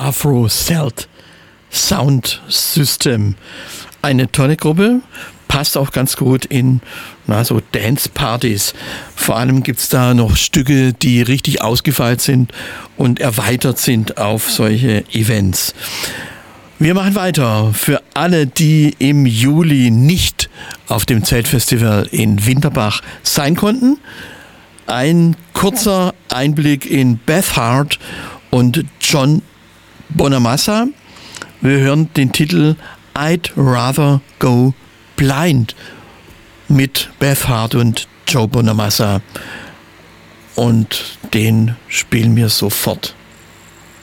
Afro Celt Sound System. Eine tolle Gruppe, passt auch ganz gut in so Dance-Partys. Vor allem gibt es da noch Stücke, die richtig ausgefeilt sind und erweitert sind auf solche Events. Wir machen weiter. Für alle, die im Juli nicht auf dem Zeltfestival in Winterbach sein konnten, ein kurzer Einblick in Beth Hart und John Bonamassa. Wir hören den Titel I'd Rather Go Blind mit Beth Hart und Joe Bonamassa. Und den spielen wir sofort.